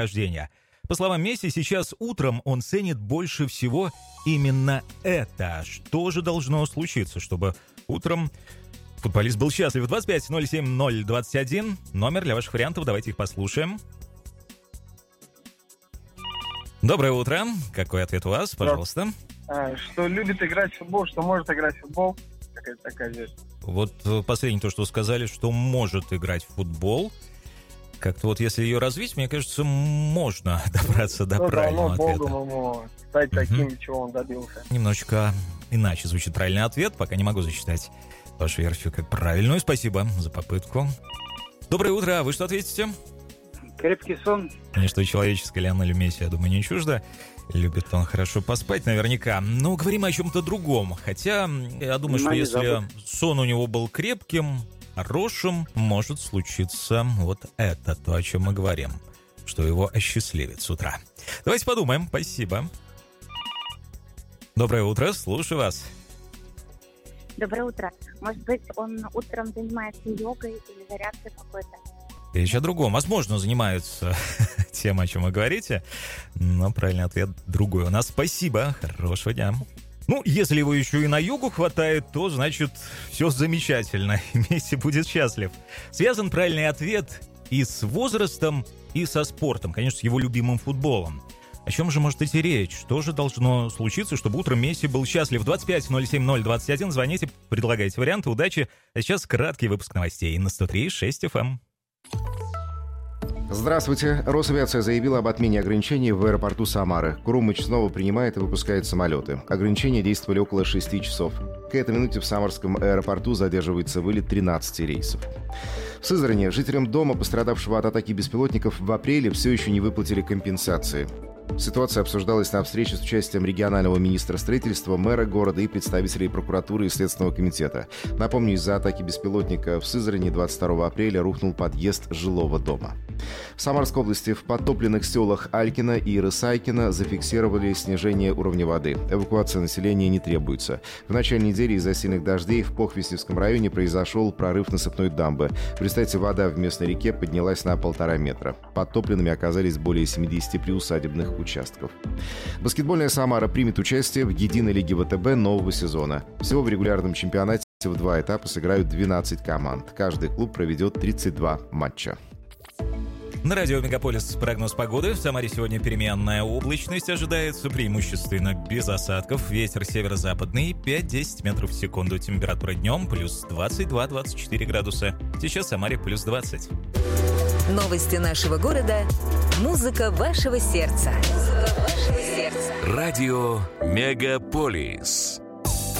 рождения. По словам Месси, сейчас утром он ценит больше всего именно это. Что же должно случиться, чтобы утром футболист был счастлив? 25-07-021. Номер для ваших вариантов. Давайте их послушаем. Доброе утро. Какой ответ у вас? Пожалуйста. Что любит играть в футбол, что может играть в футбол. Какая-то такая вещь. Вот последнее то, что сказали, что может играть в футбол. Как-то вот если ее развить, мне кажется, можно добраться до правильного ответа. Богу ему стать таким, чего он добился. Немножечко иначе звучит правильный ответ. Пока не могу засчитать вашу версию как правильную. Спасибо за попытку. Доброе утро. А вы что ответите? Крепкий сон. Конечно, человеческое Лионелю Месси, я думаю, не чуждо. Любит он хорошо поспать наверняка. Но говорим о чем-то другом. Хотя, я думаю, что если сон у него был крепким, хорошим, может случиться вот это, то, о чем мы говорим, что его осчастливит с утра. Давайте подумаем. Спасибо. Доброе утро, слушаю вас. Доброе утро. Может быть, он утром занимается йогой или зарядкой какой-то? Речь о другом. Возможно, занимаются тем, о чем вы говорите, но правильный ответ другой у нас. Спасибо, хорошего дня. Ну, если его еще и на йогу хватает, то, значит, все замечательно, и Месси будет счастлив. Связан правильный ответ и с возрастом, и со спортом, конечно, с его любимым футболом. О чем же может идти речь? Что же должно случиться, чтобы утром Месси был счастлив? 25-07-021, звоните, предлагайте варианты, удачи. А сейчас краткий выпуск новостей на 103.6 FM. Здравствуйте. Росавиация заявила об отмене ограничений в аэропорту Самары. Крумыч снова принимает и выпускает самолеты. Ограничения действовали около 6 часов. К этой минуте в Самарском аэропорту задерживается вылет 13 рейсов. В Сызрани жителям дома, пострадавшего от атаки беспилотников в апреле, все еще не выплатили компенсации. Ситуация обсуждалась на встрече с участием регионального министра строительства, мэра города и представителей прокуратуры и Следственного комитета. Напомню, из-за атаки беспилотника в Сызрани 22 апреля рухнул подъезд жилого дома. В Самарской области в подтопленных селах Алькино и Рысайкино зафиксировали снижение уровня воды. Эвакуация населения не требуется. В начале недели из-за сильных дождей в Похвестневском районе произошел прорыв насыпной дамбы. В результате вода в местной реке поднялась на 1,5 метра. Подтопленными оказались более 70 приусадебных участков. Баскетбольная Самара примет участие в единой лиге ВТБ нового сезона. Всего в регулярном чемпионате в 2 этапа сыграют 12 команд. Каждый клуб проведет 32 матча. На радио «Мегаполис» прогноз погоды. В Самаре сегодня переменная облачность ожидается, преимущественно без осадков. Ветер северо-западный 5-10 метров в секунду. Температура днем плюс 22-24 градуса. Сейчас в Самаре плюс 20. Новости нашего города. Музыка вашего сердца. Радио «Мегаполис».